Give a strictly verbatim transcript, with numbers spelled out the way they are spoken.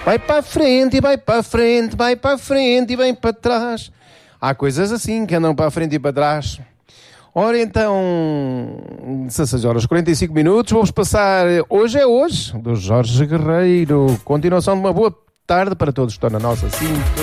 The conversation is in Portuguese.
Vai para a frente e vai para a frente, vai para a frente e vem para trás. Há coisas assim que andam para a frente e para trás. Ora então, dezesseis horas e quarenta e cinco minutos, vamos passar Hoje é Hoje, do Jorge Guerreiro. Continuação de uma boa tarde para todos que estão na nossa cinta.